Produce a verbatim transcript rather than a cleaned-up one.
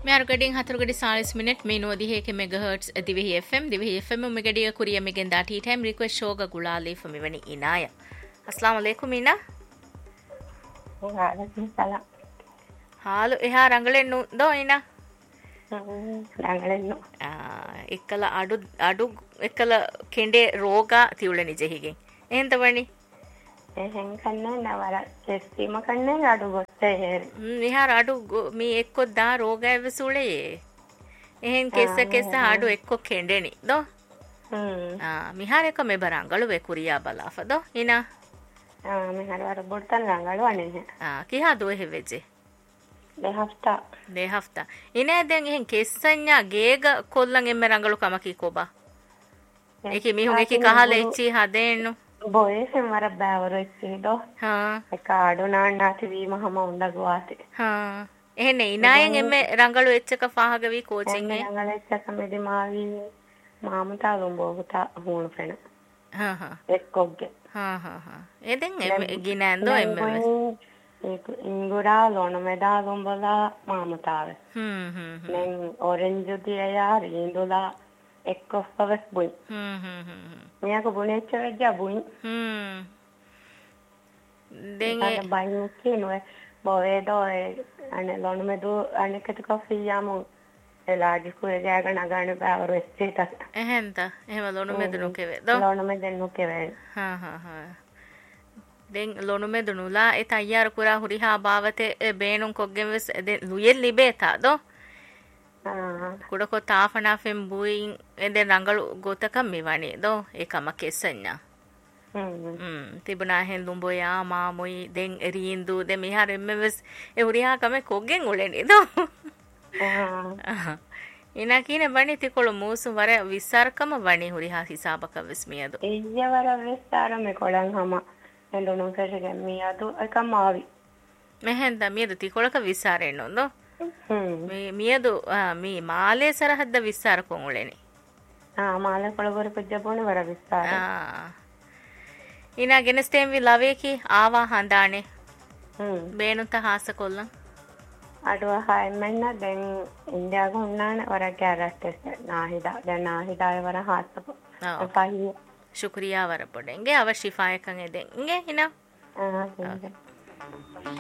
මෙහර ගඩින් හතර ගඩි ಚಾಳಿಸ್ ಮಿನಿಟ್ ಮೀನು ದಿಹೇಕೆ megahertz ದಿವಿಹಿ FM ದಿವಿಹಿ FM ಮೆಗಡಿಯ ಕುರಿಯ ಮೆಗೆನ್ ದಾಟಿ ಟೈಮ್ ರಿಕ್ವೆಸ್ಟ್ ಶೋಗ ಗುಳಾಲಿ ಫಮಿವನಿ ಇನಾಯ ಅಸ್ಲಾಂ ಅಲೈಕುಂ ಇನಾ ವಾಲೈಕುಂ ಸಲಾಂ ಹಾಲು ಎಹಾ ರಂಗಳೆನ್ನು ದೋ ಇನಾ ರಂಗಳೆನ್ನು ಆ ಇಕ್ಕಲ ಅಡು ಅಡು ಇಕ್ಕಲ ಕೆಂಡೆ ರೋಗ ತಿಯುಳೆ ನಿಜೆಹಿಗೆ ಎಂತವಣಿ එහෙන් කන්නේ නවර එස්තිම කන්නේ අඩු ගොස්සේ හේරි විහාර අඩු මේ එක්ක දා රෝගය වසුලේ එහෙන් කෙස්ස කෙස්ස අඩු එක්ක කෙන්ඩෙනි දෝ හ්ම් ආ මිහාර එක මෙ බරංගලු වේ කුරියා බලාෆ දෝ ඉනා ආ මිහාර වර බොට්ටන් රංගලු අනේ ආ කිහා දෝ හෙවෙජේ දෙ හෆ්තා දෙ හෆ්තා ඉනේ දැන් එහෙන් කෙස්සඤ්ඤා ගේග කොල්ලන් එම්මෙ රංගලු කමකි කොබා ඒකි මිහුන් ඒකි කහල එච්චි හදෙන්නු බොයේ සමර බෑවර ඉච්චිදෝ හා එක ආඩු නාන්නාති වීම හැම උණ්ඩගවාති හා එහෙනේ ඉනායෙන් එම්මෙ රංගලු එච්චක ෆාහග වී කෝචින් ඒ රංගල එච්චක මෙදි මාවි මාමතා ලොම්බෝගතා හුණු ෆෙන හා හා එක්කොග්ගේ හා හා හා එදෙන් එම්මෙ ගිනෑන්දෝ එම්මෙ ඒක ඉංගුරා ලොණ මෙදා ලොම්බලා මාමතාව හ්ම් හ්ම් නෙන් ඔරෙන්ජ් දියා රින්දුලා එක්කොෆවස් බුයි හ්ම් හ්ම් හ්ම් මියාක බුනෙච්ච වෙජ්ජා බුයි හ්ම් දෙන් ඒ බයින් කිනුවේ බොවේදෝ අනේ ලොණ මෙදු අනිකට කොෆි යාමු එලාජි කුේ ගෑගන ගන්න බවර එස්ටේට එහෙන්ත එහෙම ලොණ මෙදුණු කෙවේ දෝ ලොණ මෙදෙන්නු කෙවේ හා හා හා දෙන් ලොණු මෙදුණුලා ඒ තයාර කුරා හුරිහා භාවතේ බේනුන් කොග්ගෙන් වෙස් ලුයෙල් ලිබේතා දෝ ಕುಡಕೊ ತಾಫನಾ ಫೆಂ ಬೂಯಿಂ ಎಂದೆ ರಂಗಳು ಗೋತಕ ಮಿವಣಿ ದೋ ಏಕಮ ಕೆಸನ್ಯ ಹ್ಮ್ ತಿಬನಾ ಹೆನ್ ಲುಂಬೋಯಾ ಮಾ ಮೊಯಿ ದೆನ್ ಎರಿಂದು ದೆ ಮಿಹಾರ ಎಮ್ಮೆಸ್ ಎ ಹುರಿಯಾ ಕಮೆ ಕೊಗ್ಗೆನ್ ಉಳೆನಿ ದೋ ಇನಾ ಕೀನೆ ಬಣಿ ತಿಕೊಳು ಮೂಸು ವರ ವಿಸಾರಕಮ ಬಣಿ ಹುರಿಹಾ ಹಿಸಾಬಕ ವಿಸ್ಮಿಯದು ಎಯ್ಯ ವರ ವಿಸಾರ ಮೆ ಕೊಳಂ ಹಮ ಎಂದೊನು ಕರೆಗೆ ಮಿಯದು ಅಕಮಾವಿ ಮೆಹೆಂದ ಮಿಯದು ತಿಕೊಳಕ ವಿಸಾರೆನ್ನೋ ದೋ මේ මියදු මේ මාලේ සරහද්ද විස්තරකොන් උලෙනි ආ මාලේ කොළවර පෙජ්ජපෝන වර විස්තර ආ ඉනා ගෙනස්තෙන් වි ලවේකි ආවා හඳානේ හ්ම් බේනුත හාස කොල්ලන් අඩුව හායි මෙන්න දැන් ඉන්දියා ගොන්නාන වර කැරක්ටර්ස් නාහිදා දැන් නාහිදාය වර හාසපො පහි ಶುಕ್ರಿಯಾ ವರ ಪೊಡೆಂಗೆ ಅವ ಶಿಫಾಯಕಂಗೆ ದೆಂಗೆ ಇನಾ ಆ